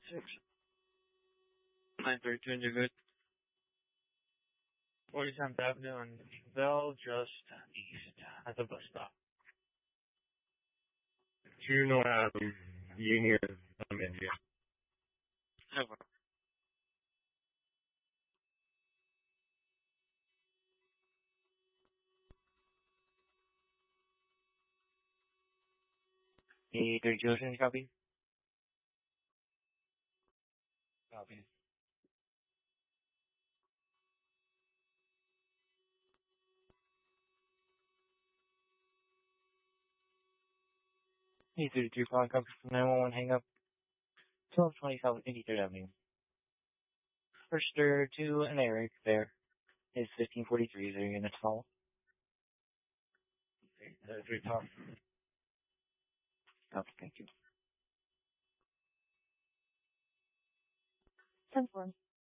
6, 932 Indigood, 47th Avenue and Bell, just east at the bus stop. Do you know Union India? Over. The 32 Ocean copy? Copy. Hey, 32 calling copy from 911, hang up. 1220 South 83rd Avenue. Firster to an Eric there is 1543, their unit call. Okay, there's 3 top. Copy, thank you. 10-4.